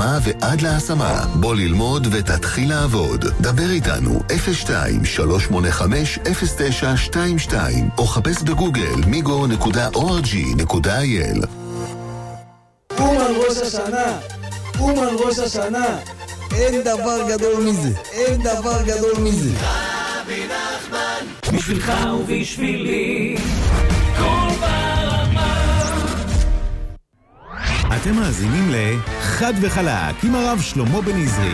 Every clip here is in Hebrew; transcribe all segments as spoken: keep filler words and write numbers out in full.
מהרדמה ועד להשמה. בוא ללמוד ותתחיל לעבוד. דבר איתנו אפס שתיים שלוש שמונה חמש אפס תשע שתיים שתיים או חפש בגוגל מיגו נקודה או אר ג'י נקודה איי אל. אומן ראש השנה, אומן ראש השנה, אין דבר גדול מזה, אין דבר גדול מזה. רבי נחמן, בשבילך ובשבילי, כל ברמה. אתם מאזינים לחד וחלק עם הרב שלמה בן עזרי.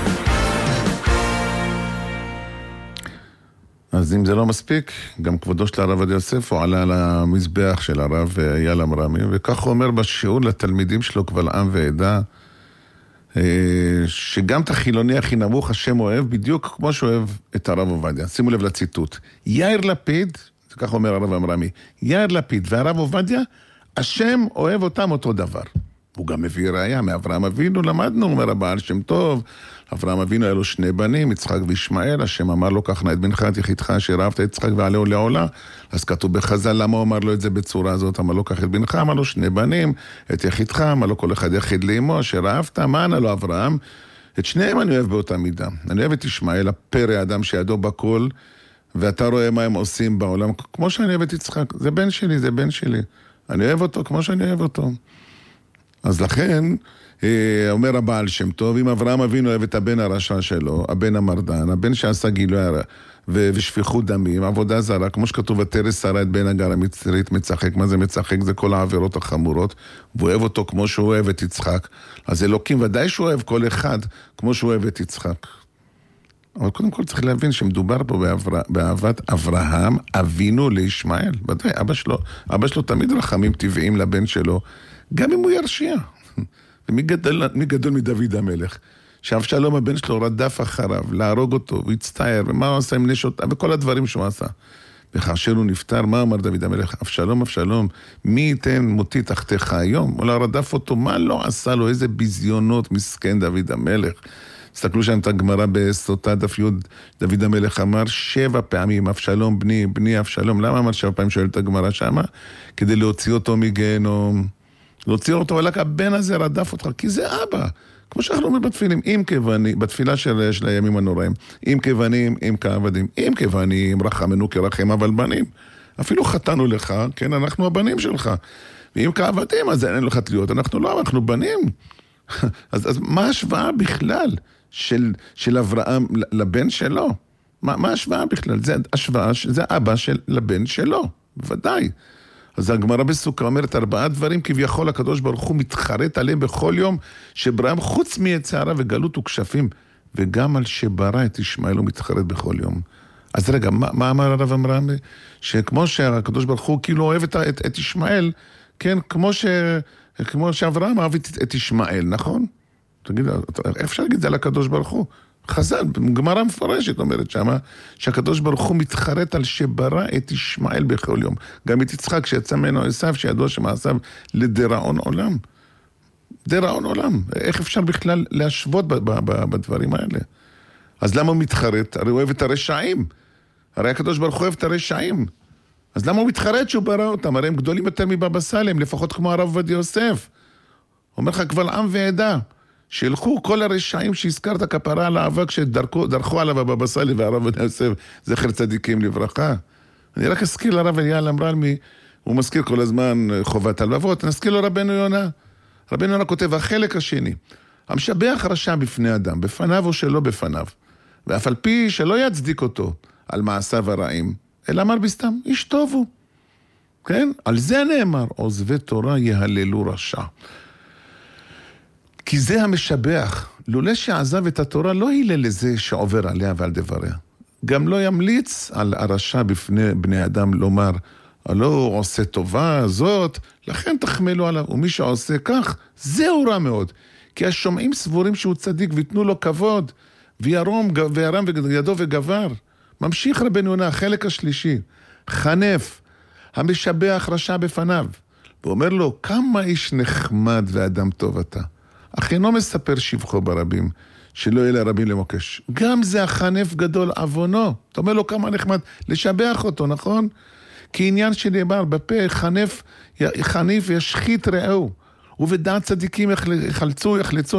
אז אם זה לא מספיק, גם כבודו של הרב עובדיה יוסף הוא עלה על המזבח של הרב אייל אמרמי, וכך הוא אומר בשיעור לתלמידים שלו קבל עם ועדה, שגם את החילוני הכי נמוך השם אוהב בדיוק כמו שהוא אוהב את הרב עובדיה. שימו לב לציטוט. יאיר לפיד, זה כך אומר הרב אמרמי, יאיר לפיד והרב עובדיה, השם אוהב אותם אותו דבר. הוא גם מביא ראיה מאברהם אבינו, למדנו, אומר הבעל שם טוב, אברהם אבינו היה לו שני בנים, יצחק וישמעאל, השם אמר לו, קח נא את בנך, את יחידך, אשר אהבת את יצחק ועלהו לעולה. אז כתוב בחז"ל, למה הוא אמר לו את זה בצורה הזאת? אמר לו, קח את בנך, אמר לו שני בנים, את יחידך, אמר לו כל אחד יחיד לאמו, אשר אהבת, מה ענה לו אברהם? את שניהם אני אוהב באותה מידה. אני אוהב את ישמעאל, הפרא אדם שידו בכל, ואתה רואה מה הם עושים בעולם, כמו שאני אוהב את יצחק. זה בן שלי, זה בן שלי. אני אוהב אותו כמו שאני אוהב אותו. אז לכן, אומר הבעל שם טוב, אם אברהם אבינו אוהב את הבן הרשע שלו, הבן המרדן, הבן שעשה גילוי ושפיכות דמים, עבודה זרה, כמו שכתוב, התרס שרה את בן הגר המצרית, מצחק. מה זה מצחק? זה כל העבירות החמורות, והוא אוהב אותו כמו שהוא אוהב את יצחק. אז אלוקים ודאי שהוא אוהב כל אחד כמו שהוא אוהב את יצחק. אבל קודם כל צריך להבין שמדובר פה באבר... באהבת אברהם אבינו לישמעאל. ודאי, אבא שלו, אבא שלו תמיד רחמים טבעיים לבן שלו, גם אם הוא ירשיע. ומי גדול, מי גדול מדוד המלך? שאבשלום הבן שלו רדף אחריו, להרוג אותו, והצטער, ומה הוא עשה עם נשותיו, וכל הדברים שהוא עשה. וכאשר הוא נפטר, מה אמר דוד המלך? אבשלום, אבשלום, מי ייתן מותי תחתיך היום? הוא לא רדף אותו, מה לא עשה לו? איזה ביזיונות מסכן דוד המלך. תסתכלו שם את הגמרא בסוטה דף י', דוד המלך אמר שבע פעמים, אבשלום בני, בני אבשלום. למה אמר שבע פעמים שואל את הגמרא שמה? כדי להוציא אותו מגיהנום. להוציא אותו, אבל הבן הזה רדף אותך, כי זה אבא. כמו שאנחנו אומרים בתפילים, אם כבנים, בתפילה של, של הימים הנוראים, אם כבנים, אם כעבדים, אם כבנים, רחמנו כרחם, אבל בנים. אפילו חתנו לך, כן, אנחנו הבנים שלך. ואם כעבדים, אז אין לך תליות, אנחנו לא, אנחנו בנים. אז, אז מה ההשוואה בכלל של, של אברהם לבן שלו? מה, מה ההשוואה בכלל? זה השוואה, זה אבא של לבן שלו, ודאי. אז הגמרא בסוכה אומרת ארבעה דברים, כביכול הקדוש ברוך הוא מתחרט עליהם בכל יום, שבראם חוץ מיצרה וגלות וכשפים, וגם על שברא את ישמעאל הוא מתחרט בכל יום. אז רגע, מה, מה אמר הרב אמרמי? שכמו שהקדוש ברוך הוא כאילו אוהב את, את, את ישמעאל, כן, כמו, ש, כמו שאברהם אהב את, את ישמעאל, נכון? תגיד, אפשר להגיד זה על הקדוש ברוך הוא? חז"ל, גמרא מפורשת אומרת שמה, שהקדוש ברוך הוא מתחרט על שברא את ישמעאל בכל יום. גם את יצחק שיצא ממנו עשיו, שידוע שמעשיו לדיראון עולם. דיראון עולם. איך אפשר בכלל להשוות בדברים האלה? אז למה הוא מתחרט? הרי הוא אוהב את הרשעים. הרי הקדוש ברוך הוא אוהב את הרשעים. אז למה הוא מתחרט שהוא ברא אותם? הרי הם גדולים יותר מבבא סאלם, לפחות כמו הרב עובדיה יוסף. אומר לך קבל עם ועדה. שילכו כל הרשעים שהזכרת כפרה על האבק שדרכו עליו הבבא סאלי והרב עובדיה יוסף, זכר צדיקים לברכה. אני רק אזכיר לרב אייל אמרמי, הוא מזכיר כל הזמן חובת הלבבות, נזכיר לו רבנו יונה. רבנו יונה כותב, החלק השני, המשבח רשע בפני אדם, בפניו או שלא בפניו, ואף על פי שלא יצדיק אותו על מעשיו הרעים, אלא אמר בסתם, איש טוב הוא. כן? על זה נאמר, עוזבי תורה יהללו רשע. כי זה המשבח, לולא שעזב את התורה לא הילל לזה שעובר עליה ועל דבריה. גם לא ימליץ על הרשע בפני בני אדם לומר, הלא הוא עושה טובה זאת, לכן תחמלו עליו. ומי שעושה כך, זהו רע מאוד. כי השומעים סבורים שהוא צדיק ויתנו לו כבוד, וירום וירם ידו וגבר. ממשיך רבנו יונה, החלק השלישי, חנף, המשבח רשע בפניו. ואומר לו, כמה איש נחמד ואדם טוב אתה. אך אינו מספר שבחו ברבים, שלא יהיה לרבים למוקש. גם זה החנף גדול עוונו. אתה אומר לו כמה נחמד, לשבח אותו, נכון? כי עניין שנאמר בפה, חנף, חניף ישחית רעהו, ובדעת צדיקים יחלצו, יחלצו